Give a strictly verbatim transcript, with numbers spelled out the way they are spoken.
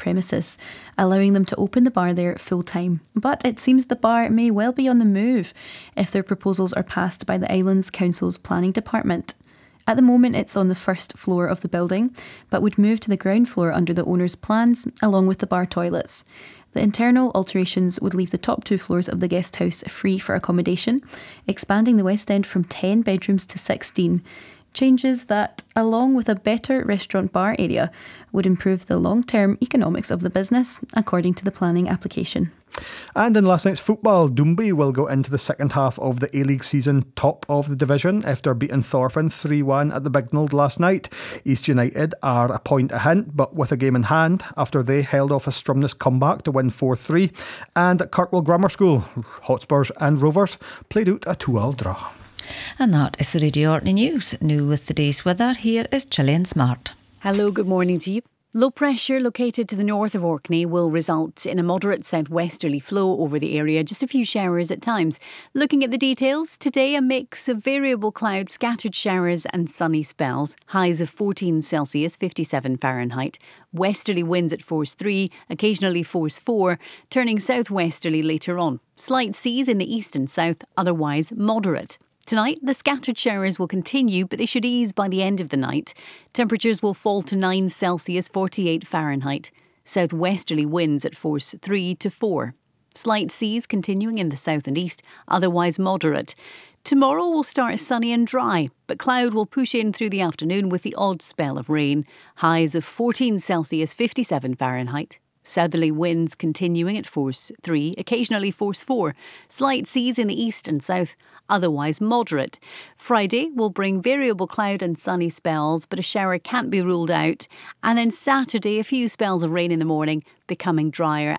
premises, allowing them to open the bar there full time. But it seems the bar may well be on the move if their proposals are passed by the Islands Council's planning department. At the moment, it's on the first floor of the building, but would move to the ground floor under the owner's plans, along with the bar toilets. The internal alterations would leave the top two floors of the guest house free for accommodation, expanding the West End from ten bedrooms to sixteen. Changes that, along with a better restaurant bar area, would improve the long-term economics of the business, according to the planning application. And in last night's football, Doomby will go into the second half of the A-League season top of the division after beating Thorfinn three one at the Bignell last night. East United are a point ahead, but with a game in hand after they held off a Stromness comeback to win four three. And at Kirkwall Grammar School, Hotspurs and Rovers played out a two all draw. And that is the Radio Orkney News. New with today's weather, here is Gillian Smart. Hello, good morning to you. Low pressure located to the north of Orkney will result in a moderate southwesterly flow over the area, just a few showers at times. Looking at the details, today a mix of variable clouds, scattered showers and sunny spells. Highs of fourteen Celsius, fifty-seven Fahrenheit. Westerly winds at force three, occasionally force four, turning southwesterly later on. Slight seas in the east and south, otherwise moderate. Tonight, the scattered showers will continue, but they should ease by the end of the night. Temperatures will fall to nine Celsius, forty-eight Fahrenheit. Southwesterly winds at force three to four. Slight seas continuing in the south and east, otherwise moderate. Tomorrow will start sunny and dry, but cloud will push in through the afternoon with the odd spell of rain. Highs of fourteen Celsius, fifty-seven Fahrenheit. Southerly winds continuing at force three, occasionally force four. Slight seas in the east and south, otherwise moderate. Friday will bring variable cloud and sunny spells, but a shower can't be ruled out. And then Saturday, a few spells of rain in the morning, becoming drier